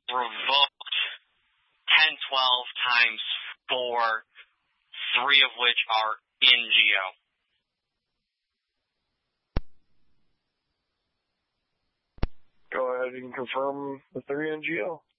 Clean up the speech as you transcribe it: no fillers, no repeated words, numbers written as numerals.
revoked 1012 times 4, 3 of which are in Geo. Go ahead and confirm the 3 in Geo.